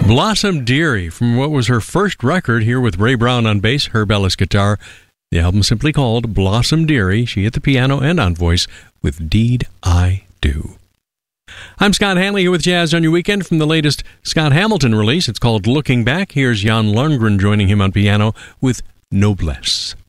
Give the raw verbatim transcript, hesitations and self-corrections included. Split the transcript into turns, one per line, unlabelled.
Blossom Dearie from what was her first record, here with Ray Brown on bass, Herb Ellis guitar. The album simply called Blossom Dearie. She at the piano and on voice with Deed I Do. I'm Scott Hanley here with Jazz on Your Weekend from the latest Scott Hamilton release. It's called Looking Back. Here's Jan Lundgren joining him on piano with Noblesse.